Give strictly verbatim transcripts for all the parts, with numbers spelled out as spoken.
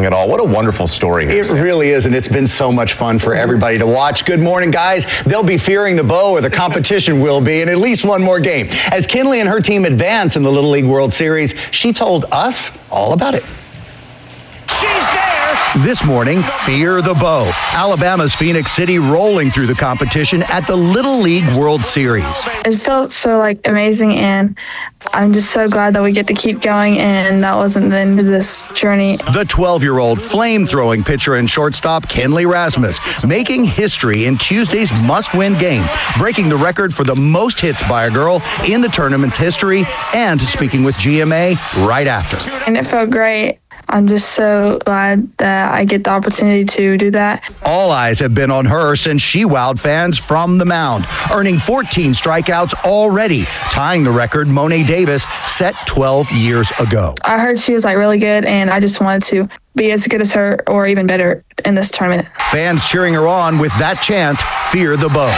it all. What a wonderful story. It really is, and it's been so much fun for everybody to watch. Good morning, guys. They'll be fearing the bow, or the competition will be, in at least one more game. As Kinley and her team advance in the Little League World Series, she told us all about it. She's there! This morning, Fear the Bow. Alabama's Phoenix City rolling through the competition at the Little League World Series. It felt so like amazing, and I'm just so glad that we get to keep going, and that wasn't the end of this journey. The twelve-year-old flame-throwing pitcher and shortstop Kinley Rasmus making history in Tuesday's must-win game, breaking the record for the most hits by a girl in the tournament's history, and speaking with G M A right after. And it felt great. I'm just so glad that I get the opportunity to do that. All eyes have been on her since she wowed fans from the mound, earning fourteen strikeouts already, tying the record Mo'ne Davis set twelve years ago. I heard she was like really good, and I just wanted to be as good as her or even better in this tournament. Fans cheering her on with that chant, Fear the Bow,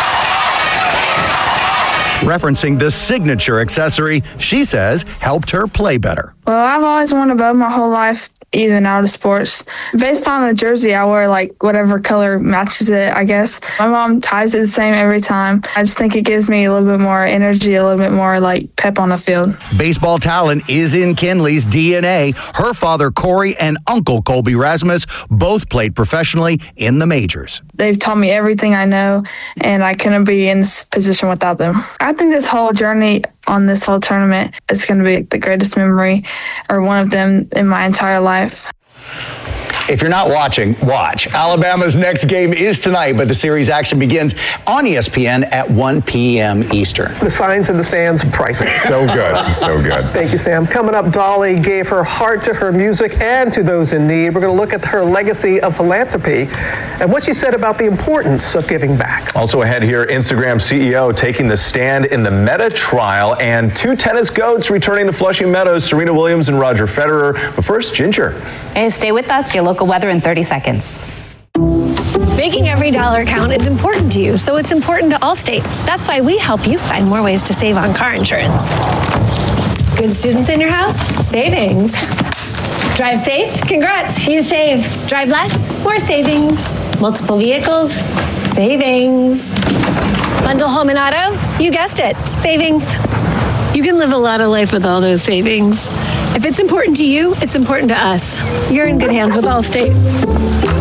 referencing the signature accessory she says helped her play better. Well, I've always worn a bow my whole life, even out of sports. Based on the jersey, I wear like whatever color matches it, I guess. My mom ties it the same every time. I just think it gives me a little bit more energy, a little bit more like pep on the field. Baseball talent is in Kinley's D N A. Her father, Corey, and uncle, Colby Rasmus, both played professionally in the majors. They've taught me everything I know, and I couldn't be in this position without them. I think this whole journey on this whole tournament is going to be the greatest memory, or one of them, in my entire life. If you're not watching, watch. Alabama's next game is tonight, but the series action begins on E S P N at one p.m. Eastern. The signs in the stands, priceless. So good, so good. Thank you, Sam. Coming up, Dolly gave her heart to her music and to those in need. We're going to look at her legacy of philanthropy and what she said about the importance of giving back. Also ahead here, Instagram C E O taking the stand in the Meta trial, and two tennis goats returning to Flushing Meadows, Serena Williams and Roger Federer. But first, Ginger. Hey, stay with us. Your local weather in thirty seconds. Making every dollar count is important to you, so it's important to Allstate. That's why we help you find more ways to save on car insurance. Good students in your house? Savings. Drive safe? Congrats, you save. Drive less? More savings. Multiple vehicles? Savings. Bundle home and auto? You guessed it, savings. You can live a lot of life with all those savings. If it's important to you, it's important to us. You're in good hands with Allstate.